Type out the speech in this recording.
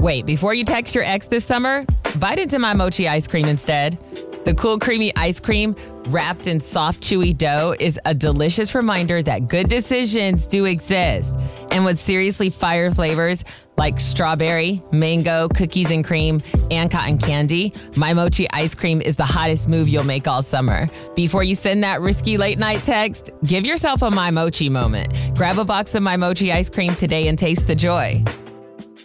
Wait, before you text your ex this summer, bite into My Mochi ice cream instead. The cool, creamy ice cream wrapped in soft, chewy dough is a delicious reminder that good decisions do exist. And with seriously fire flavors like strawberry, mango, cookies and cream, and cotton candy, My Mochi ice cream is the hottest move you'll make all summer. Before you send that risky late night text, give yourself a My Mochi moment. Grab a box of My Mochi ice cream today and taste the joy.